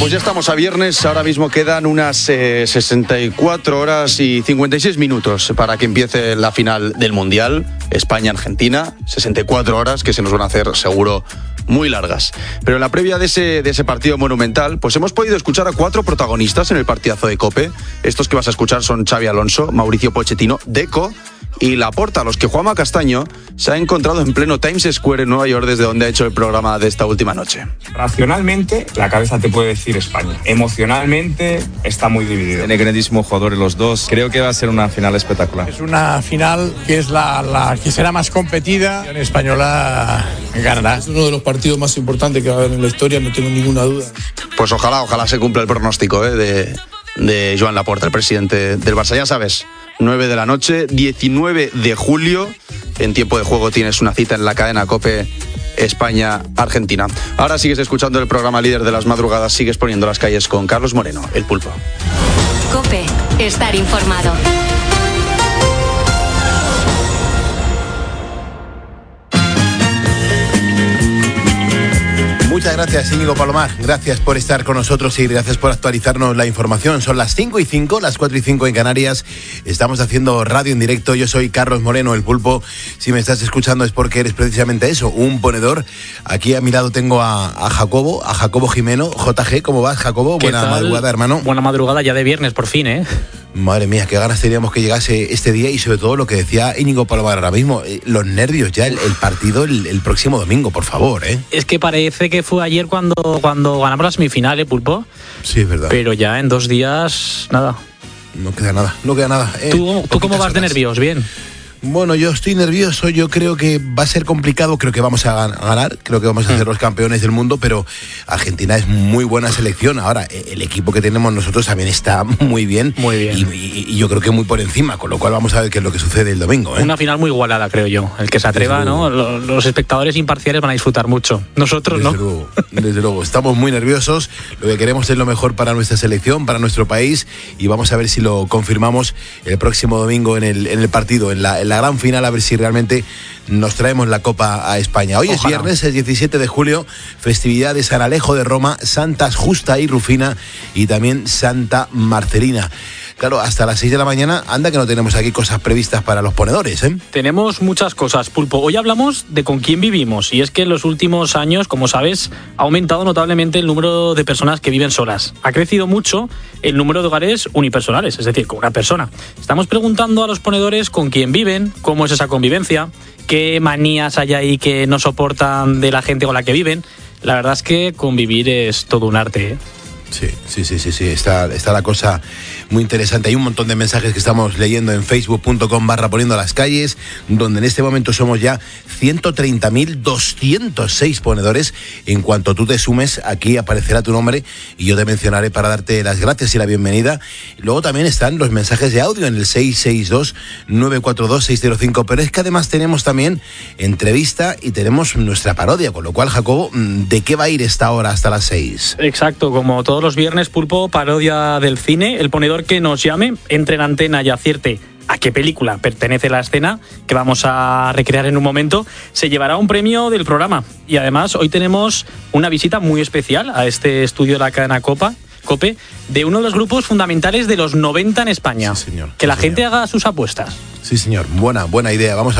Pues ya estamos a viernes, ahora mismo quedan unas 64 horas y 56 minutos para que empiece la final del Mundial, España-Argentina, 64 horas que se nos van a hacer seguro muy largas. Pero en la previa de ese partido monumental, pues hemos podido escuchar a 4 protagonistas en el partidazo de COPE. Estos que vas a escuchar son Xabi Alonso, Mauricio Pochettino, Deco y Laporta, a los que Juanma Castaño se ha encontrado en pleno Times Square en Nueva York, desde donde ha hecho el programa de esta última noche. Racionalmente, la cabeza te puede decir España. Emocionalmente, está muy dividido. Tiene grandísimos jugadores los dos. Creo que va a ser una final espectacular. Es una final que es la que será más competida. La española ganará. Es uno de los partidos más importantes que va a haber en la historia, no tengo ninguna duda. Pues ojalá se cumpla el pronóstico de Joan Laporta, el presidente del Barça. Ya sabes, 9 de la noche, 19 de julio. En tiempo de juego tienes una cita en la cadena COPE España-Argentina. Ahora sigues escuchando el programa líder de las madrugadas, sigues poniendo las calles con Carlos Moreno, el Pulpo. COPE, estar informado. Muchas gracias, Íñigo Palomar. Gracias por estar con nosotros y gracias por actualizarnos la información. Son las 5:05, las 4:05 en Canarias. Estamos haciendo radio en directo. Yo soy Carlos Moreno, el Pulpo. Si me estás escuchando es porque eres precisamente eso, un ponedor. Aquí a mi lado tengo a Jacobo Jimeno. JG, ¿cómo vas, Jacobo? Buena madrugada, hermano. Buena madrugada ya de viernes, por fin, ¿eh? Madre mía, qué ganas teníamos que llegase este día y sobre todo lo que decía Íñigo Palomar ahora mismo, los nervios ya, el partido el próximo domingo, por favor, ¿eh? Es que parece que fue ayer cuando ganamos la semifinal, Pulpo. Sí, es verdad. Pero ya en 2 días, nada. No queda nada. ¿Tú cómo vas de nervios? ¿Bien? Bueno, yo estoy nervioso, yo creo que va a ser complicado, creo que vamos a ganar, creo que vamos a ser los campeones del mundo, pero Argentina es muy buena selección. Ahora, el equipo que tenemos nosotros también está muy bien. Muy bien. Y yo creo que muy por encima, con lo cual vamos a ver qué es lo que sucede el domingo, ¿eh? Una final muy igualada, creo yo. El que se atreva, ¿no? Los espectadores imparciales van a disfrutar mucho. Nosotros, ¿no? Desde luego, estamos muy nerviosos, lo que queremos es lo mejor para nuestra selección, para nuestro país, y vamos a ver si lo confirmamos el próximo domingo en el partido, en la gran final, a ver si realmente nos traemos la Copa a España. Hoy es viernes, el 17 de julio, festividad de San Alejo de Roma, Santas Justa y Rufina y también Santa Marcelina. Claro, hasta las 6 de la mañana, anda que no tenemos aquí cosas previstas para los ponedores, ¿eh? Tenemos muchas cosas, Pulpo. Hoy hablamos de con quién vivimos, y es que en los últimos años, como sabes, ha aumentado notablemente el número de personas que viven solas. Ha crecido mucho el número de hogares unipersonales, es decir, con una persona. Estamos preguntando a los ponedores con quién viven, cómo es esa convivencia, qué manías hay ahí que no soportan de la gente con la que viven. La verdad es que convivir es todo un arte, ¿eh? Sí. Está la cosa muy interesante. Hay un montón de mensajes que estamos leyendo en facebook.com/poniendo las calles, donde en este momento somos ya 130.206 ponedores. En cuanto tú te sumes, aquí aparecerá tu nombre y yo te mencionaré para darte las gracias y la bienvenida. Luego también están los mensajes de audio en el 662-942-605, pero es que además tenemos también entrevista y tenemos nuestra parodia, con lo cual, Jacobo, ¿de qué va a ir esta hora hasta las 6? Exacto, como todos los viernes, Pulpo, parodia del cine. El ponedor que nos llame, entre en antena y acierte a qué película pertenece la escena que vamos a recrear en un momento, se llevará un premio del programa. Y además hoy tenemos una visita muy especial a este estudio de la cadena COPE de uno de los grupos fundamentales de los 90 en España. Sí, señor. Que la gente haga sus apuestas. Sí, señor. Buena idea. Vamos a